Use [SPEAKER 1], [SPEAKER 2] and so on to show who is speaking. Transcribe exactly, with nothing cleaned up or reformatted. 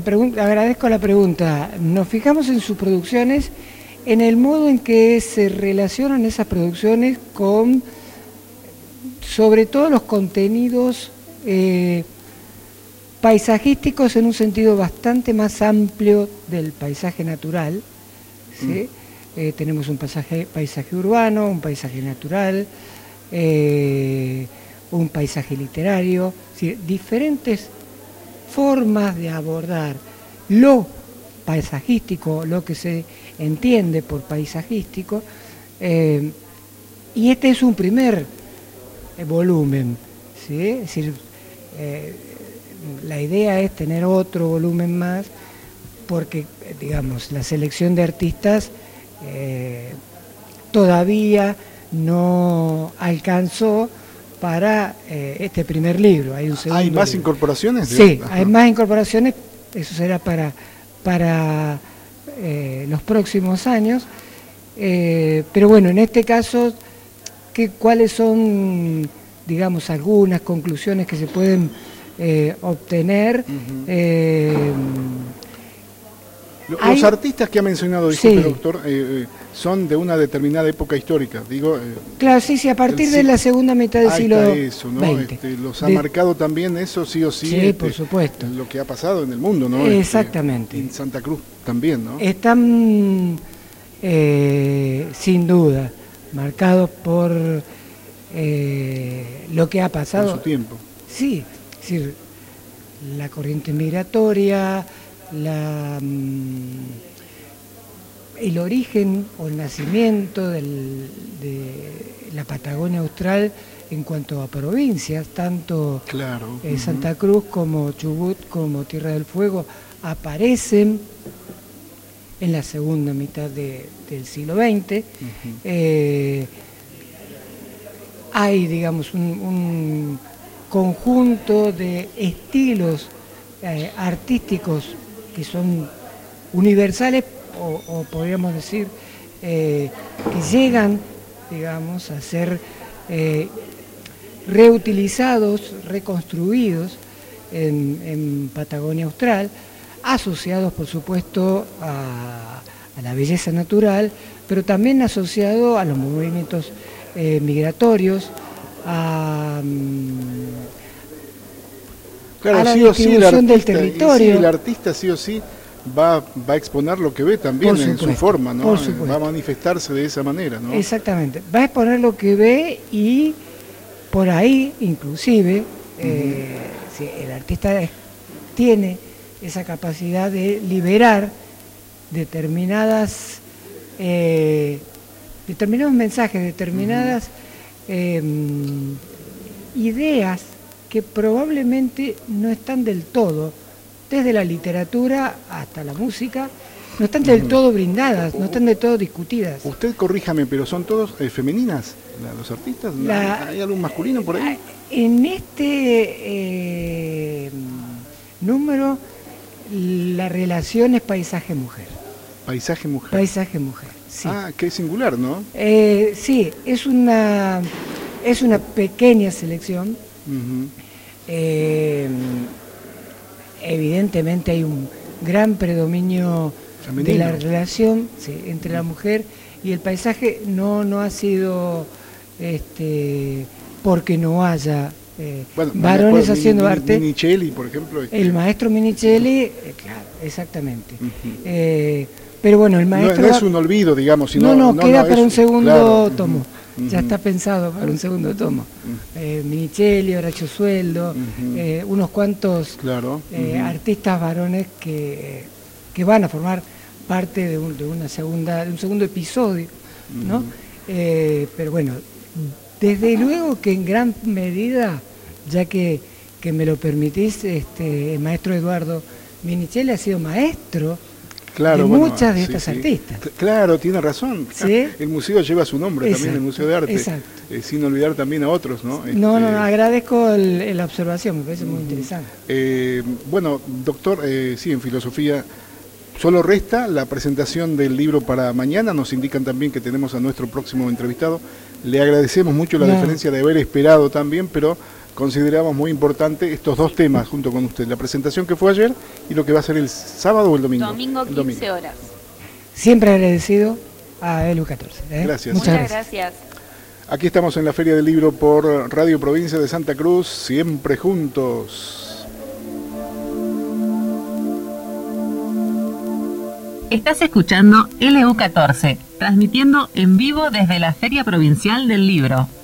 [SPEAKER 1] Pregunta, agradezco la pregunta. Nos fijamos en sus producciones, en el modo en que se relacionan esas producciones con, sobre todo, los contenidos eh, paisajísticos en un sentido bastante más amplio del paisaje natural, ¿sí? Mm. Eh, tenemos un paisaje, paisaje urbano, un paisaje natural, eh, un paisaje literario, ¿sí? Diferentes formas de abordar lo paisajístico, lo que se entiende por paisajístico, eh, y este es un primer eh, volumen, ¿sí? Es decir, eh, la idea es tener otro volumen más, porque, digamos, la selección de artistas eh, todavía no alcanzó para eh, este primer libro. Hay un segundo
[SPEAKER 2] ¿Hay más
[SPEAKER 1] libro.
[SPEAKER 2] incorporaciones?
[SPEAKER 1] Sí, Ajá. hay más incorporaciones, eso será para, para eh, los próximos años, eh, pero bueno, en este caso, ¿qué, ¿cuáles son, digamos, algunas conclusiones que se pueden eh, obtener? Uh-huh. eh,
[SPEAKER 2] Los
[SPEAKER 1] hay,
[SPEAKER 2] artistas que ha mencionado, disculpe,
[SPEAKER 1] sí.
[SPEAKER 2] doctor, eh, son de una determinada época histórica, digo. Eh,
[SPEAKER 1] claro, sí, sí, a partir de la segunda mitad del
[SPEAKER 2] ahí
[SPEAKER 1] siglo
[SPEAKER 2] está eso, ¿no?
[SPEAKER 1] veinte.
[SPEAKER 2] Este, los ha
[SPEAKER 1] de,
[SPEAKER 2] marcado también eso, sí o sí.
[SPEAKER 1] Sí,
[SPEAKER 2] este,
[SPEAKER 1] por supuesto.
[SPEAKER 2] Lo que ha pasado en el mundo, ¿no?
[SPEAKER 1] Exactamente.
[SPEAKER 2] Este, en Santa Cruz también, ¿no?
[SPEAKER 1] Están, eh, sin duda, marcados por eh, lo que ha pasado.
[SPEAKER 2] Por su tiempo.
[SPEAKER 1] Sí, es decir, la corriente migratoria, la, el origen o el nacimiento del, de la Patagonia Austral en cuanto a provincias, tanto
[SPEAKER 2] claro.
[SPEAKER 1] eh, Santa Cruz como Chubut como Tierra del Fuego aparecen en la segunda mitad de, del siglo veinte. Uh-huh. eh, hay, digamos, un, un conjunto de estilos eh, artísticos que son universales o, o podríamos decir eh, que llegan, digamos, a ser eh, reutilizados, reconstruidos en, en Patagonia Austral, asociados por supuesto a, a la belleza natural, pero también asociado a los movimientos eh, migratorios, a,
[SPEAKER 2] claro,
[SPEAKER 1] a la
[SPEAKER 2] sí
[SPEAKER 1] distribución
[SPEAKER 2] o sí, el artista,
[SPEAKER 1] del territorio.
[SPEAKER 2] Sí, el artista sí o sí va, va a exponer lo que ve también en su forma, ¿no? Va a manifestarse de esa manera, ¿no?
[SPEAKER 1] Exactamente, va a exponer lo que ve y por ahí, inclusive, uh-huh. eh, si el artista tiene esa capacidad de liberar determinadas, eh, determinados mensajes, determinadas uh-huh. eh, ideas que probablemente no están del todo, desde la literatura hasta la música, no están del todo brindadas, no están del todo discutidas.
[SPEAKER 2] Usted corríjame, pero ¿son todos eh, femeninas los artistas? La, ¿Hay algún masculino por ahí?
[SPEAKER 1] En este eh, número la relación es paisaje-mujer.
[SPEAKER 2] Paisaje-mujer.
[SPEAKER 1] Paisaje-mujer, sí.
[SPEAKER 2] Ah, qué singular, ¿no?
[SPEAKER 1] Eh, sí, es una, es una pequeña selección. Uh-huh. eh, evidentemente hay un gran predominio femenino de la relación, sí, entre la mujer y el paisaje. No, no ha sido este, porque no haya eh, bueno, varones haciendo
[SPEAKER 2] Mini,
[SPEAKER 1] arte.
[SPEAKER 2] Minichelli, por ejemplo. Este...
[SPEAKER 1] El maestro Minichelli, eh, claro, exactamente. Uh-huh. eh, pero bueno, el maestro...
[SPEAKER 2] No, no es un olvido, digamos. Sino,
[SPEAKER 1] no, no,
[SPEAKER 2] no,
[SPEAKER 1] queda
[SPEAKER 2] no,
[SPEAKER 1] para
[SPEAKER 2] es,
[SPEAKER 1] un segundo
[SPEAKER 2] claro.
[SPEAKER 1] tomo.
[SPEAKER 2] Uh-huh.
[SPEAKER 1] Ya está pensado para un segundo tomo. Uh-huh. eh, Minichelli, Horacio Sueldo, uh-huh. eh, unos cuantos
[SPEAKER 2] claro.
[SPEAKER 1] eh, uh-huh. artistas varones que, que van a formar parte de un, de una segunda, de un segundo episodio, ¿no? Uh-huh. eh, pero bueno, desde luego que en gran medida, ya que, que me lo permitís, este, el maestro Eduardo Minichelli ha sido maestro claro, de bueno, muchas de sí, estas sí. artistas.
[SPEAKER 2] Claro, tiene razón.
[SPEAKER 1] ¿Sí?
[SPEAKER 2] El museo lleva su nombre exacto, también, el Museo de Arte.
[SPEAKER 1] Exacto.
[SPEAKER 2] Eh, sin olvidar también a otros, ¿no? Este,
[SPEAKER 1] no, no, no, agradezco el, la observación, me parece muy interesante.
[SPEAKER 2] Eh, bueno, doctor, eh, sí, en filosofía, solo resta la presentación del libro para mañana. Nos indican también que tenemos a nuestro próximo entrevistado. Le agradecemos mucho la no. deferencia de haber esperado también, pero consideramos muy importante estos dos temas junto con usted, la presentación que fue ayer y lo que va a ser el sábado o el domingo.
[SPEAKER 3] Domingo,
[SPEAKER 2] el
[SPEAKER 3] quince horas.
[SPEAKER 1] Siempre agradecido a E L U catorce. ¿eh?
[SPEAKER 2] Gracias.
[SPEAKER 3] Muchas,
[SPEAKER 1] Muchas
[SPEAKER 3] gracias.
[SPEAKER 1] gracias.
[SPEAKER 2] Aquí estamos en la Feria del Libro por Radio Provincia de Santa Cruz, siempre juntos.
[SPEAKER 4] Estás escuchando L U catorce, transmitiendo en vivo desde la Feria Provincial del Libro.